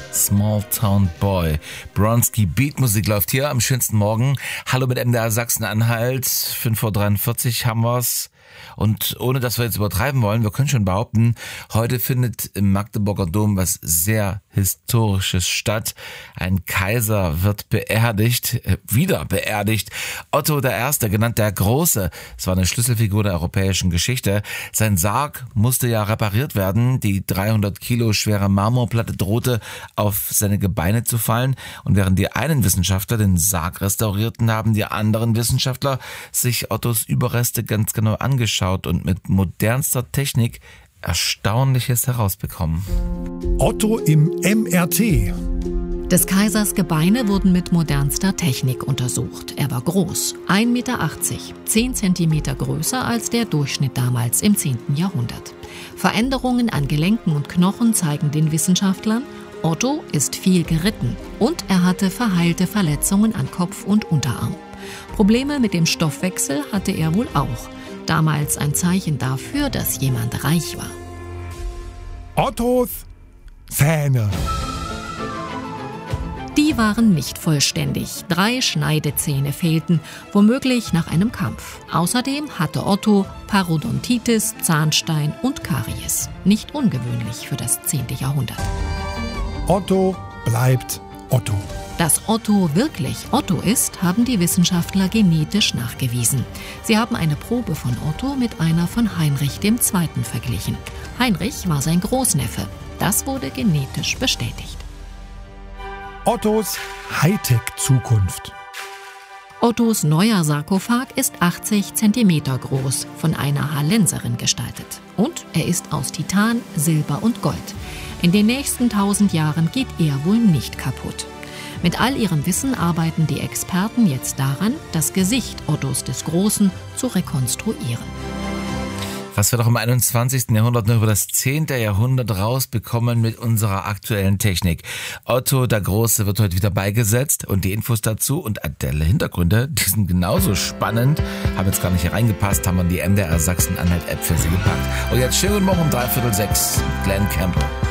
Small Town Boy. Bronski Beatmusik läuft hier am schönsten Morgen. Hallo mit MDR Sachsen-Anhalt. 5:43 haben wir's. Und ohne, dass wir jetzt übertreiben wollen, wir können schon behaupten, heute findet im Magdeburger Dom was sehr Historisches statt. Ein Kaiser wird beerdigt, wieder beerdigt. Otto I., genannt der Große, es war eine Schlüsselfigur der europäischen Geschichte. Sein Sarg musste ja repariert werden. Die 300 Kilo schwere Marmorplatte drohte auf seine Gebeine zu fallen. Und während die einen Wissenschaftler den Sarg restaurierten, haben die anderen Wissenschaftler sich Ottos Überreste ganz genau angeschaut und mit modernster Technik Erstaunliches herausbekommen. Otto im MRT. Des Kaisers Gebeine wurden mit modernster Technik untersucht. Er war groß, 1,80 Meter, 10 Zentimeter größer als der Durchschnitt damals im 10. Jahrhundert. Veränderungen an Gelenken und Knochen zeigen den Wissenschaftlern, Otto ist viel geritten und er hatte verheilte Verletzungen an Kopf und Unterarm. Probleme mit dem Stoffwechsel hatte er wohl auch. Damals ein Zeichen dafür, dass jemand reich war. Ottos Zähne. Die waren nicht vollständig. 3 Schneidezähne fehlten, womöglich nach einem Kampf. Außerdem hatte Otto Parodontitis, Zahnstein und Karies. Nicht ungewöhnlich für das 10. Jahrhundert. Otto bleibt Otto. Dass Otto wirklich Otto ist, haben die Wissenschaftler genetisch nachgewiesen. Sie haben eine Probe von Otto mit einer von Heinrich II. Verglichen. Heinrich war sein Großneffe. Das wurde genetisch bestätigt. Ottos Hightech-Zukunft. Ottos neuer Sarkophag ist 80 Zentimeter groß, von einer Hallenserin gestaltet. Und er ist aus Titan, Silber und Gold. In den nächsten 1000 Jahren geht er wohl nicht kaputt. Mit all ihrem Wissen arbeiten die Experten jetzt daran, das Gesicht Ottos des Großen zu rekonstruieren. Was wir doch im 21. Jahrhundert noch über das 10. Jahrhundert rausbekommen mit unserer aktuellen Technik. Otto der Große wird heute wieder beigesetzt und die Infos dazu und aktuelle Hintergründe, die sind genauso spannend, haben jetzt gar nicht hier reingepasst, haben wir in die MDR Sachsen-Anhalt-App für Sie gepackt. Und jetzt schönen Morgen um 5:45 mit Glenn Campbell.